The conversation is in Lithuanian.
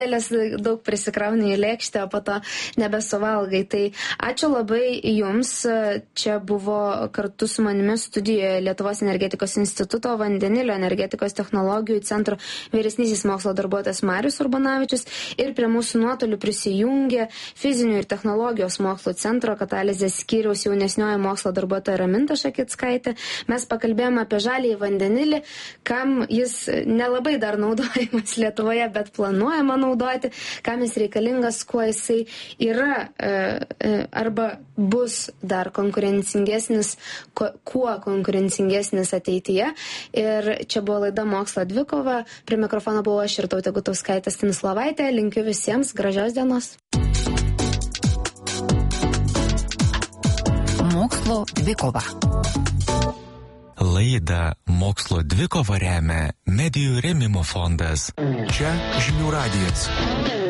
daug prisikrauni į lėkštę, o po to nebesuvalgai. Tai ačiū labai jums. Čia buvo kartu su manimi studijoje Lietuvos energetikos instituto vandenilio energetikos technologijų centro vyresnysis mokslo darbuotojas Marius Urbanavičius ir prie mūsų nuotolių prisijungė fizinių ir technologijos mokslo centro katalizės skyriaus jaunesnioji mokslo darbuotoja Raminta Šakickaitė. Mes pakalbėjome apie žalį vandenilį, kam jis nelabai dar naudojamas Lietuvoje, bet planuojama naudoti, kam jis reikalingas, kuo jisai yra arba bus dar konkurencingesnis, kuo konkurencingesnis ateityje. Ir čia buvo laida Mokslo dvikova. Prie mikrofono buvo aš Irtautė Gutauskaitė Stanislovaitė. Linkiu visiems gražios dienos. Mokslo dvikova. Laidą Mokslo dvikova remia Medijų rėmimo fondas. Čia Žinių radijas.